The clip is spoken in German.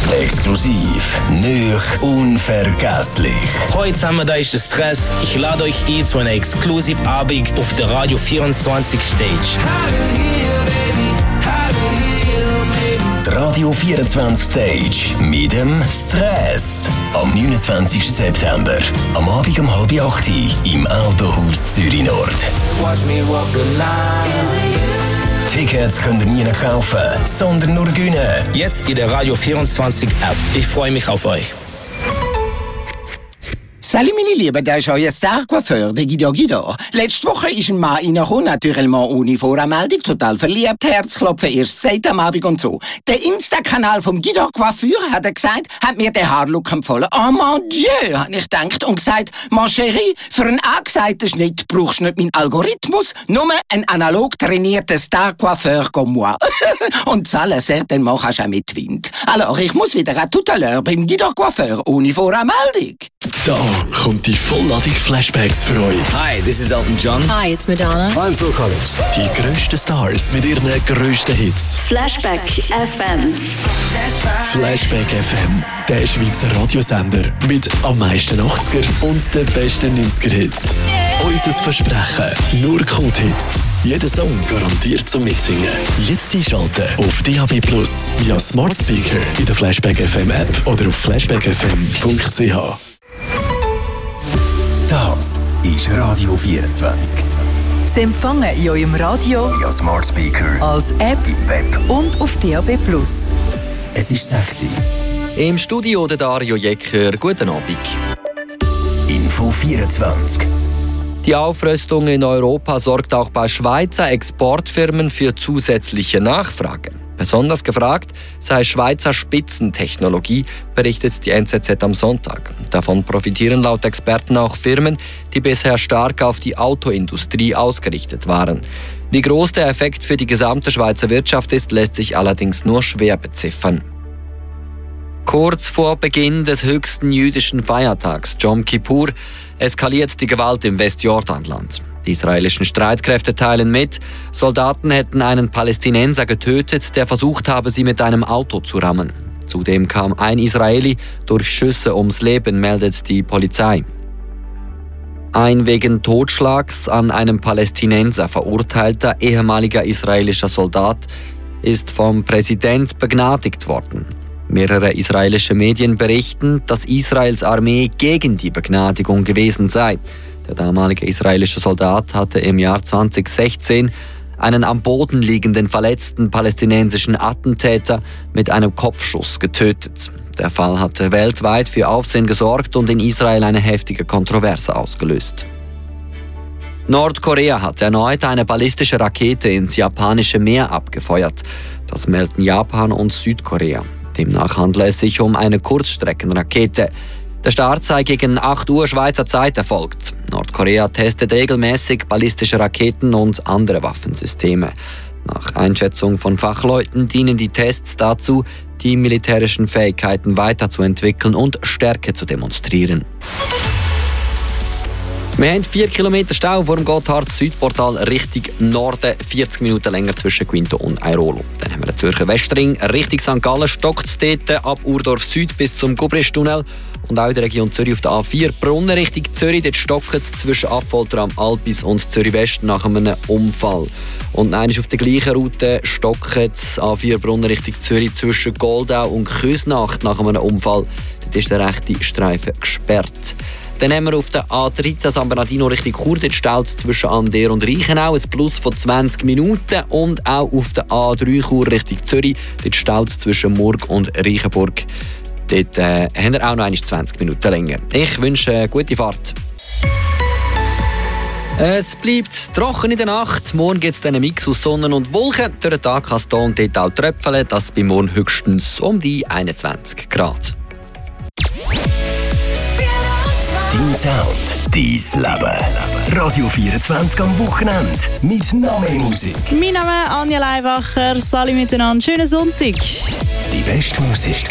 Exklusiv, neu, unvergesslich. Heute zusammen, da ist der Stress. Ich lade euch ein zu einer Exklusivabend auf der Radio 24 Stage. Die Radio 24 Stage mit dem Stress. Am 29. September. Am Abend um 7:30 im Autohaus Zürich Nord. Tickets könnt ihr nie kaufen, sondern nur gewinnen. Jetzt in der Radio 24 App. Ich freue mich auf euch. Salut meine Lieben, das ist euer Star-Coiffeur, der Guido. Letzte Woche ist ein Mann reingekommen, natürlich ohne Voranmeldung, total verliebt, Herzklopfen erst seit am Abend und so. Der Insta-Kanal vom Guido Coiffeur, hat er gesagt, hat mir den Haarlook empfohlen. Oh mon Dieu, habe ich gedacht und gesagt, mon chéri, für einen angesagten Schnitt brauchst du nicht meinen Algorithmus, nur einen analog trainierten Star-Coiffeur comme moi. Und zahlen certainement kannst du auch mit Wind. Alors, ich muss wieder à tout à l'heure beim Guido Coiffeur ohne Voranmeldung. Da kommt die Vollladung Flashbacks für euch. Hi, this is Elton John. Hi, it's Madonna. I'm Phil Collins. Die grössten Stars mit ihren grössten Hits. Flashback FM. Flashback FM, der Schweizer Radiosender mit am meisten 80er und den besten 90er-Hits. Unser Versprechen, nur Kult-Hits. Jeder Song garantiert zum Mitsingen. Jetzt einschalten auf DAB+ via Smart Speaker in der Flashback FM App oder auf flashbackfm.ch. Das ist Radio 24. Sie empfangen in eurem Radio, Via Smart Speaker, als App im Web. und auf DAB+. Es ist sexy. Im Studio der Dario Jecker. Guten Abend. Info 24. Die Aufrüstung in Europa sorgt auch bei Schweizer Exportfirmen für zusätzliche Nachfrage. Besonders gefragt sei Schweizer Spitzentechnologie, berichtet die NZZ am Sonntag. Davon profitieren laut Experten auch Firmen, die bisher stark auf die Autoindustrie ausgerichtet waren. Wie groß der Effekt für die gesamte Schweizer Wirtschaft ist, lässt sich allerdings nur schwer beziffern. Kurz vor Beginn des höchsten jüdischen Feiertags, Yom Kippur, eskaliert die Gewalt im Westjordanland. Die israelischen Streitkräfte teilen mit, Soldaten hätten einen Palästinenser getötet, der versucht habe, sie mit einem Auto zu rammen. Zudem kam ein Israeli durch Schüsse ums Leben, meldet die Polizei. Ein wegen Totschlags an einem Palästinenser verurteilter ehemaliger israelischer Soldat ist vom Präsident begnadigt worden. Mehrere israelische Medien berichten, dass Israels Armee gegen die Begnadigung gewesen sei. Der damalige israelische Soldat hatte im Jahr 2016 einen am Boden liegenden verletzten palästinensischen Attentäter mit einem Kopfschuss getötet. Der Fall hatte weltweit für Aufsehen gesorgt und in Israel eine heftige Kontroverse ausgelöst. Nordkorea hat erneut eine ballistische Rakete ins japanische Meer abgefeuert. Das melden Japan und Südkorea. Demnach handelt es sich um eine Kurzstreckenrakete. Der Start sei gegen 8 Uhr Schweizer Zeit erfolgt. Nordkorea testet regelmäßig ballistische Raketen und andere Waffensysteme. Nach Einschätzung von Fachleuten dienen die Tests dazu, die militärischen Fähigkeiten weiterzuentwickeln und Stärke zu demonstrieren. Wir haben 4 Kilometer Stau vor dem Gotthard-Südportal Richtung Norden, 40 Minuten länger zwischen Quinto und Airolo. Dann haben wir den Zürcher Westring, Richtung St. Gallen stockt es dort ab Urdorf Süd bis zum Gubristunnel. Und auch in der Region Zürich auf der A4 Brunnen Richtung Zürich, dort stockt es zwischen Affolter am Albis und Zürich West nach einem Unfall. Und dann ist auf der gleichen Route stockt es A4 Brunnen Richtung Zürich zwischen Goldau und Küsnacht nach einem Unfall. Dort ist der rechte Streifen gesperrt. Dann haben wir auf der A13 San Bernardino Richtung Chur, dort staut es zwischen Ander und Reichenau, ein Plus von 20 Minuten. Und auch auf der A3 Chur Richtung Zürich, dort staut es zwischen Murg und Reichenburg. Dort haben wir auch noch 20 Minuten länger. Ich wünsche eine gute Fahrt. Es bleibt trocken in der Nacht. Morgen gibt es einen Mix aus Sonne und Wolken. Durch den Tag kann es hier und dort auch tröpfeln. Das bei morgen höchstens um die 21 Grad. Dein Sound, dein Leben. Radio 24 am Wochenende. Mit noch mehr Musik. Mein Name ist Anja Leibacher. Salut miteinander. Schönen Sonntag. Die beste Musik.